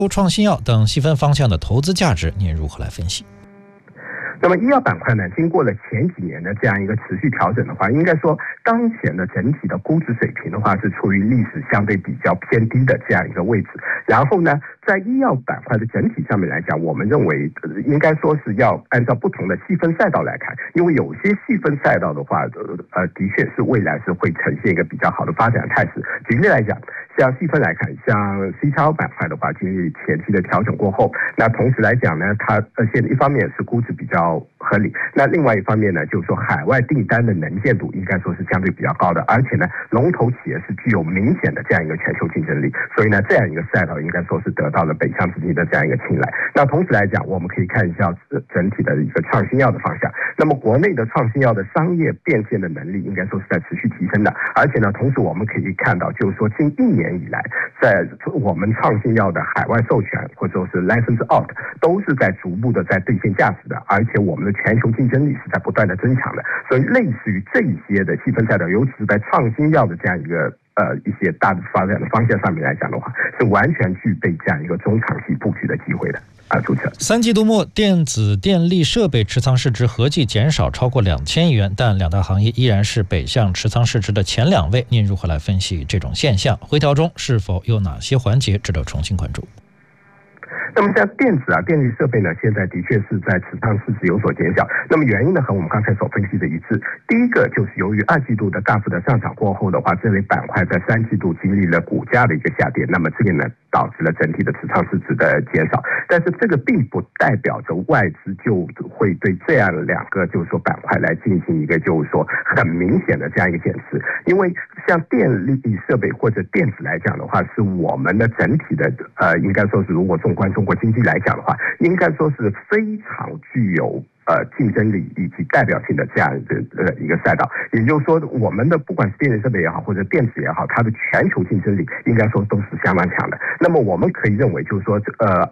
创新药等细分方向的投资价值，您如何来分析？ 那么医药板块呢，经过了前几年的这样一个持续调整的话，应该说当前的整体的估值水平的话是处于历史相对比较偏低的这样一个位置。然后呢，在医药板块的整体上面来讲，我们认为应该说是要按照不同的细分赛道来看，因为有些细分赛道的话，的确是未来是会呈现一个比较好的发展态势。举例来讲，像细分来看，像 CRO 板块的话，经历前期的调整过后，那同时来讲呢，它现在一方面是估值比较合理，那另外一方面呢，就是说海外订单的能见度应该说是相对比较高的，而且呢，龙头企业是具有明显的这样一个全球竞争力，所以呢，这样一个赛道应该说是得到了北向资金的这样一个青睐。那同时来讲，我们可以看一下整体的一个创新药的方向。那么国内的创新药的商业变现的能力应该说是在持续提升的，而且呢，同时我们可以看到，就是说近1年以来，在我们创新药的海外授权或者说是 license out 都是在逐步的在兑现价值的，而且我们的全球竞争力是在不断的增强的。所以类似于这一些的细分赛道，尤其是在创新药的这样一个一些大的发展的方向上面来讲的话，是完全具备这样一个中长期布局的机会的。主持人 ，3季度末电子电力设备持仓市值合计减少超过2000亿元，但两大行业依然是北向持仓市值的前2位。您如何来分析这种现象？回调中是否有哪些环节值得重新关注？ 那么像电子电力设备呢，现在的确是在持仓市值有所减小。那么原因呢，和我们刚才所分析的一致。第一个就是由于2季度的大幅的上涨过后的话，这类板块在3季度经历了股价的一个下跌，那么这个呢导致了整体的持仓市值的减少。但是这个并不代表着外资就会对这样2个就是说板块来进行一个就是说很明显的这样一个减持，因为像电力设备或者电子来讲的话，是我们的整体的应该说是如果纵观中国经济来讲的话，应该说是非常具有竞争力以及代表性的这样一个赛道。也就是说，我们的不管是电力设备也好，或者电子也好，它的全球竞争力应该说都是相当强的。那么我们可以认为，就是说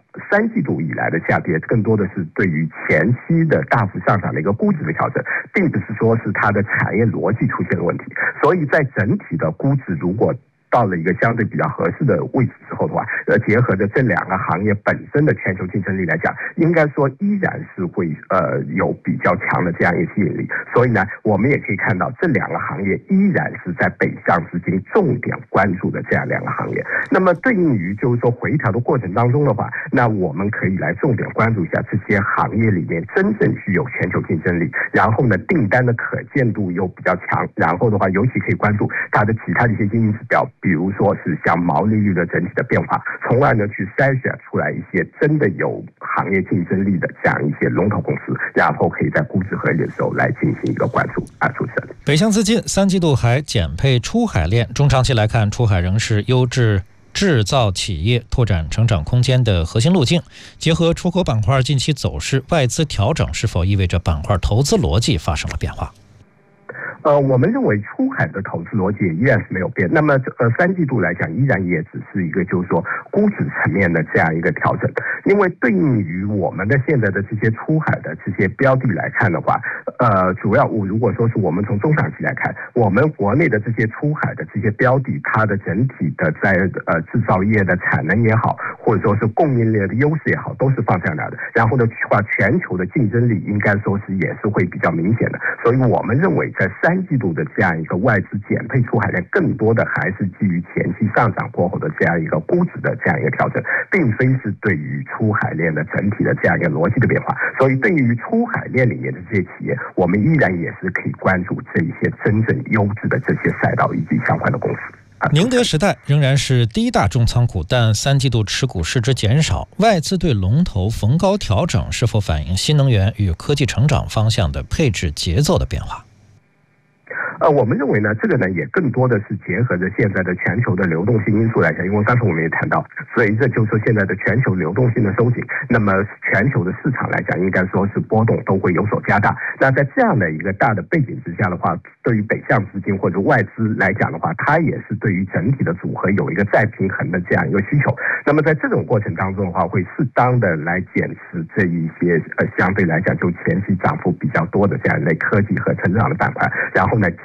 3季度以来的下跌，更多的是对于前期的大幅上涨的一个估值的调整，并不是说是它的产业逻辑出现了问题。所以在整体的估值如果到了一个相对比较合适的位置之后的话，结合着这2个行业本身的全球竞争力来讲，应该说依然是会有比较强的这样一个吸引力。所以呢，我们也可以看到这2个行业依然是在北向资金重点关注的这样2个行业。那么对应于就是说回调的过程当中的话，那我们可以来重点关注一下这些行业里面真正具有全球竞争力，然后呢订单的可见度又比较强，然后的话尤其可以关注它的其他的一些经营指标，比如说是像毛利率的整体的变化，从而呢去筛选出来一些真的有行业竞争力的这样一些龙头公司，然后可以在估值合理的时候来进行一个关注。主持人， 北向资金3季度还减配出海链，中长期来看，出海仍是优质制造企业拓展成长空间的核心路径。结合出口板块近期走势，外资调整是否意味着板块投资逻辑发生了变化？ 我们认为出海的投资逻辑依然是没有变。那么3季度来讲，依然也只是一个就是说估值层面的这样一个调整。因为对应于我们的现在的这些出海的这些标的来看的话，主要如果说是我们从中长期来看，我们国内的这些出海的这些标的，它的整体的在制造业的产能也好，或者说是供应链的优势也好，都是放下来的。然后呢，全球的竞争力应该说是也是会比较明显的。所以我们认为在3季度的这样一个外资减配出海量，更多的还是基于前期上涨过后的这样一个估值的这样一个调整，并非是对于出海链的整体的这样一个逻辑的变化。所以对于出海链里面的这些企业，我们依然也是可以关注这一些真正优质的这些赛道以及相关的公司。 宁德时代仍然是第一大重仓股，但3季度持股市值减少，外资对龙头逢高调整，是否反映新能源与科技成长方向的配置节奏的变化？ 我们认为呢，这个呢也更多的是结合着现在的全球的流动性因素来讲，因为刚才我们也谈到，随着就是说现在的全球流动性的收紧，那么全球的市场来讲，应该说是波动都会有所加大。那在这样的一个大的背景之下的话，对于北向资金或者外资来讲的话，它也是对于整体的组合有一个再平衡的这样一个需求。那么在这种过程当中的话，会适当的来减持这一些相对来讲就前期涨幅比较多的这样一类科技和成长的板块，然后呢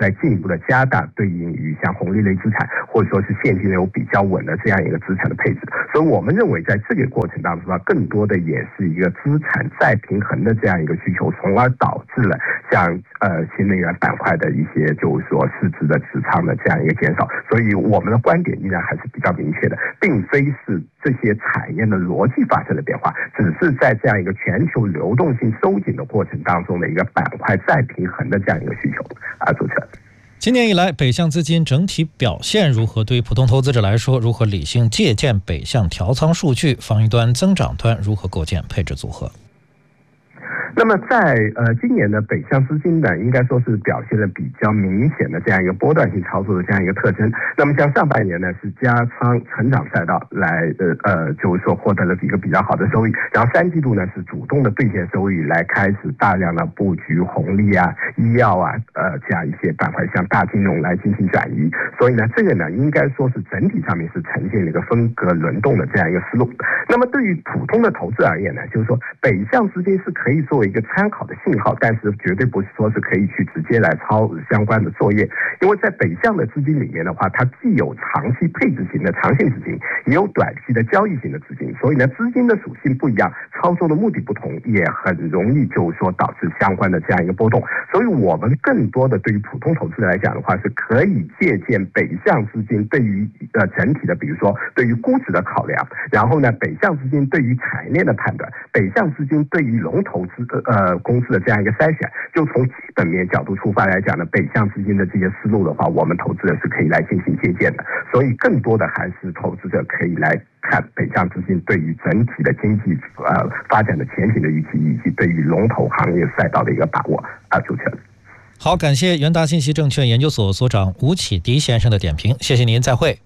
再进一步的加大对应于像红利类资产或者说是现金流比较稳的这样一个资产的配置。所以我们认为在这个过程当中更多的也是一个资产再平衡的这样一个需求，从而导致了像新能源板块的一些就是说市值的持仓的这样一个减少。所以我们的观点依然还是比较明确的，并非是这些产业的逻辑发生了变化，只是在这样一个全球流动性收紧的过程当中的一个板块再平衡的这样一个需求主持人。 今年以来，北向资金整体表现如何？对于普通投资者来说，如何理性借鉴北向调仓数据？防御端、增长端如何构建配置组合？ 那么在今年的北向资金呢，应该说是表现的比较明显的这样一个波段性操作的这样一个特征。那么像上半年呢，是加仓成长赛道来就是说获得了一个比较好的收益，然后3季度呢是主动的兑现收益，来开始大量的布局红利医药这样一些板块，像大金融来进行转移。所以呢，这个呢应该说是整体上面是呈现了一个分割轮动的这样一个思路。那么对于普通的投资而言呢，就是说北向资金是可以作为一个参考的信号，但是绝对不是说是可以去直接来操相关的作业。因为在北向的资金里面的话，它既有长期配置型的长线资金，也有短期的交易型的资金，所以呢资金的属性不一样，操作的目的不同，也很容易就是说导致相关的这样一个波动。所以我们更多的对于普通投资者来讲的话，是可以借鉴北向资金对于整体的，比如说对于估值的考量，然后呢北向资金对于产业链的判断，北向资金对于龙头公司的这样一个筛选，就从基本面角度出发来讲呢，北向资金的这些思路的话，我们投资者是可以来进行借鉴的。所以更多的还是投资者可以来看北向资金对于整体的经济发展的前景的预期，以及对于龙头行业赛道的一个把握主持人。 好，感谢元大信息证券研究所所长吴启迪先生的点评，谢谢您，再会。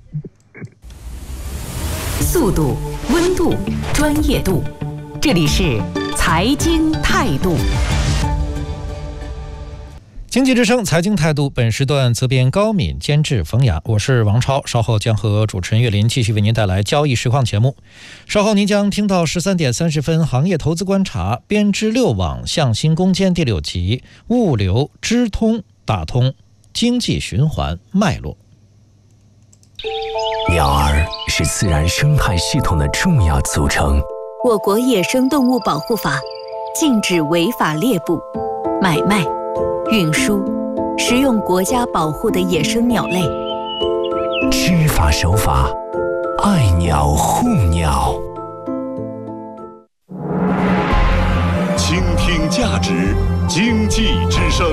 速度、温度、专业度，这里是财经态度。 经济之声财经态度，本时段责编高敏，监制冯雅，我是王超。稍后将和主持人岳林继续为您带来交易实况节目。稍后您将听到13点30分行业投资观察，编织6网向新攻坚第6集，物流支通打通经济循环脉络。 鸟儿是自然生态系统的重要组成。 我国野生动物保护法禁止违法猎捕、买卖、运输、食用国家保护的野生鸟类。 知法守法，爱鸟护鸟。 倾听价值，经济之声。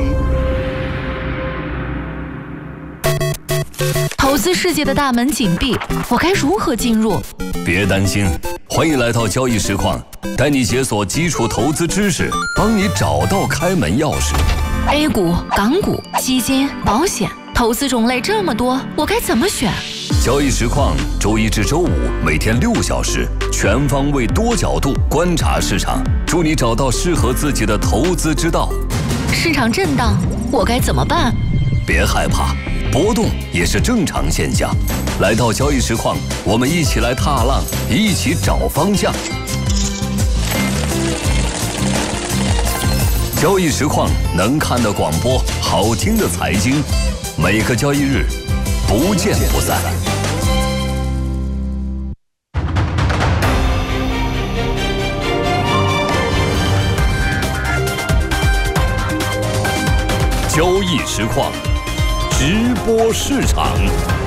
投资世界的大门紧闭，我该如何进入？ 别担心，欢迎来到交易实况，带你解锁基础投资知识，帮你找到开门钥匙。 A 股、港股、基金、保险，投资种类这么多，我该怎么选？ 交易实况，周一至周五每天6小时，全方位多角度观察市场，助你找到适合自己的投资之道。 市场震荡，我该怎么办？ 别害怕，波动也是正常现象。来到交易实况，我们一起来踏浪，一起找方向。交易实况能看的广播，好听的财经，每个交易日不见不散。交易实况，直播市场。